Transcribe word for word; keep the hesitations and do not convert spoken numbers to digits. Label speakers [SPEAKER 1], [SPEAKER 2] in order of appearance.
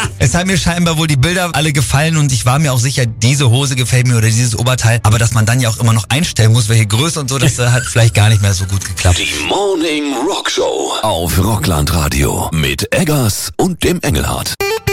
[SPEAKER 1] Es haben mir scheinbar wohl die Bilder alle gefallen und ich war mir auch sicher, diese Hose gefällt mir oder dieses Oberteil. Aber dass man dann ja auch immer noch einstellen muss, welche Größe und so, das äh, hat vielleicht gar nicht mehr so gut geklappt.
[SPEAKER 2] Die Morning Rock Show auf Rockland Radio mit Eggers und dem Engelhardt.